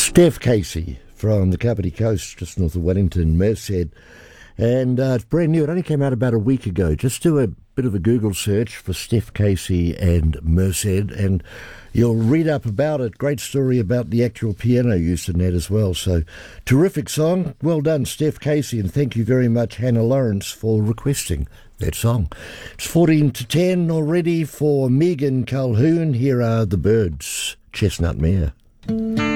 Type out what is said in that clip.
Steph Casey from the Kapiti Coast, just north of Wellington, Merced. And it's brand new. It only came out about a week ago. Just do a bit of a Google search for Steph Casey and Merced, and you'll read up about it. Great story about the actual piano used in that as well. So, terrific song. Well done, Steph Casey, and thank you very much, Hannah Lawrence, for requesting that song. It's 14 to 10 already for Megan Calhoun. Here are the Birds, Chestnut Mare.